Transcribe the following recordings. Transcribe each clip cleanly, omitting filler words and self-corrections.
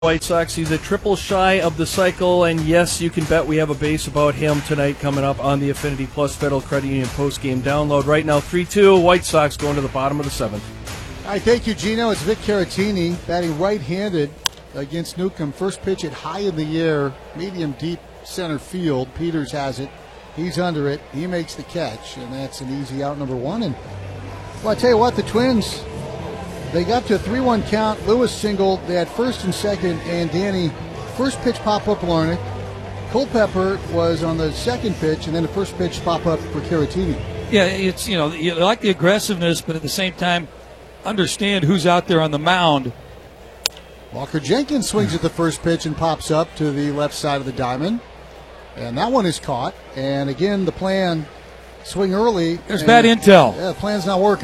White Sox. He's a triple shy of the cycle, and yes, you can bet we have a base about him tonight coming up on the Affinity Plus Federal Credit Union post-game download. Right now, 3-2, White Sox going to the bottom of the seventh. All right, thank you, Gino. It's Vic Caratini batting right-handed against Newcomb. First pitch at high in the air, medium deep center field. Peters has it. He's under it. He makes the catch, and that's an easy out, number one. And well, I tell you what, the Twins, they got to a 3-1 count. Lewis singled. They had first and second, and Danny, first pitch pop-up Larnach. Culpepper was on the second pitch, and then the first pitch pop-up for Caratini. Yeah, it's, you like the aggressiveness, but at the same time, understand who's out there on the mound. Walker Jenkins swings at the first pitch and pops up to the left side of the diamond. And that one is caught. And again, the plan, swing early. There's bad intel. Yeah, the plan's not working.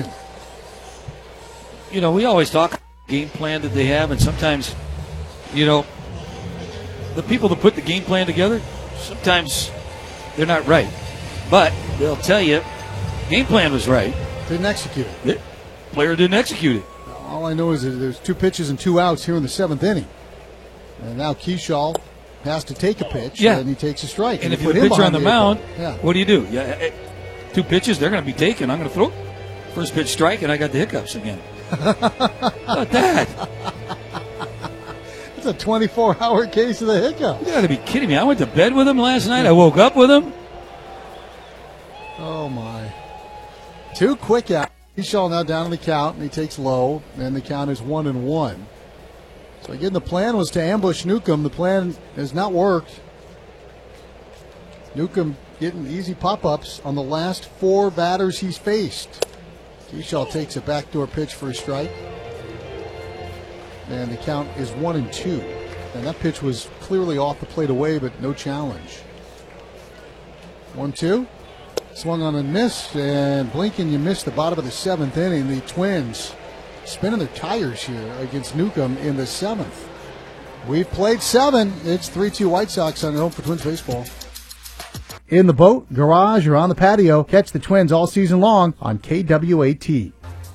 We always talk game plan that they have, and sometimes, the people that put the game plan together, sometimes they're not right. But they'll tell you, game plan was right. Didn't execute it. The player didn't execute it. All I know is that there's 2 pitches and 2 outs here in the 7th inning. And now Keyshaw has to take a pitch, and he takes a strike. And if you put a pitcher on the mound, yeah. What do you do? 2 pitches, they're going to be taken. I'm going to throw first pitch strike, and I got the hiccups again. How about that? It's a 24-hour case of the hiccup. You got to be kidding me. I went to bed with him last night. I woke up with him. Oh, my. 2 quick outs. Keyshaw now down in the count, and he takes low, and the count is 1-1. So again, the plan was to ambush Newcomb. The plan has not worked. Newcomb getting easy pop-ups on the last 4 batters he's faced. Keyshaw takes a backdoor pitch for a strike. And the count is 1-2. And that pitch was clearly off the plate away, but no challenge. 1-2. Swung on and missed, and Blinken, you missed the bottom of the 7th inning. The Twins spinning their tires here against Newcomb in the 7th. We've played 7. It's 3-2 White Sox on home for Twins baseball. In the boat, garage, or on the patio, catch the Twins all season long on KWAT.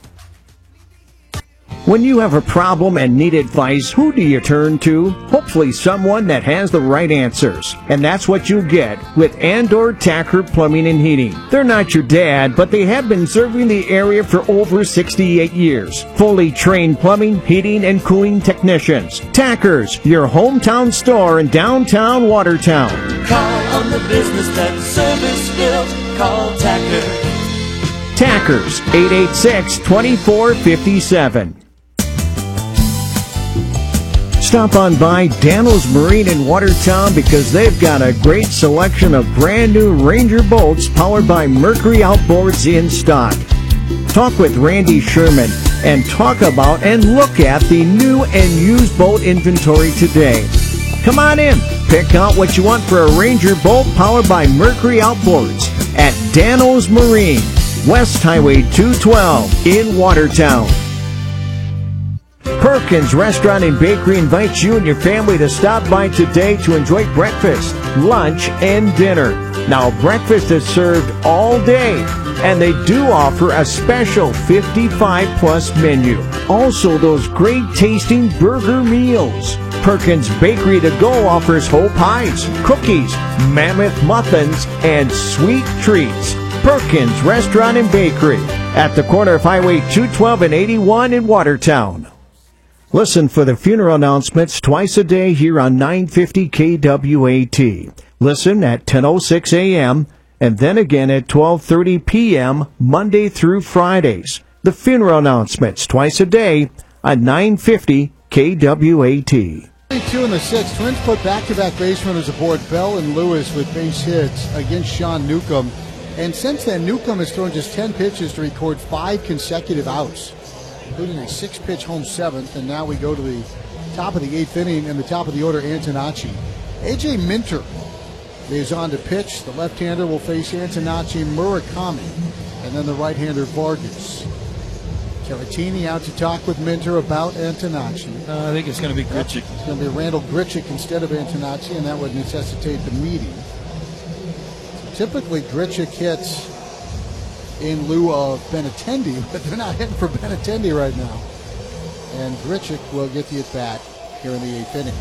When you have a problem and need advice, who do you turn to? Hopefully someone that has the right answers. And that's what you get with Andor Tacker Plumbing and Heating. They're not your dad, but they have been serving the area for over 68 years. Fully trained plumbing, heating, and cooling technicians. Tackers, your hometown store in downtown Watertown. Call on the business that's service built. Call Tacker. Tackers, 886-2457. Stop on by Dano's Marine in Watertown because they've got a great selection of brand new Ranger boats powered by Mercury Outboards in stock. Talk with Randy Sherman and talk about and look at the new and used boat inventory today. Come on in, pick out what you want for a Ranger boat powered by Mercury Outboards at Dano's Marine, West Highway 212 in Watertown. Perkins Restaurant and Bakery invites you and your family to stop by today to enjoy breakfast, lunch, and dinner. Now, breakfast is served all day, and they do offer a special 55-plus menu. Also, those great-tasting burger meals. Perkins Bakery to Go offers whole pies, cookies, mammoth muffins, and sweet treats. Perkins Restaurant and Bakery at the corner of Highway 212 and 81 in Watertown. Listen for the funeral announcements twice a day here on 950 KWAT. Listen at 10:06 a.m. and then again at 12:30 p.m. Monday through Fridays. The funeral announcements twice a day on 950 KWAT. 2 in the 6th. Twins put back-to-back base runners aboard, Bell and Lewis, with base hits against Sean Newcomb. And since then, Newcomb has thrown just 10 pitches to record 5 consecutive outs, including a 6-pitch home 7th, and now we go to the top of the 8th inning and the top of the order, Antonacci. A.J. Minter is on to pitch. The left-hander will face Antonacci, Murakami, and then the right-hander, Vargas. Caratini out to talk with Minter about Antonacci. I think it's going to be Grichuk. It's going to be Randall Grichuk instead of Antonacci, and that would necessitate the meeting. Typically, Grichuk hits in lieu of Benintendi, but they're not hitting for Benintendi right now. And Grichuk will get the at-bat. here in the eighth inning.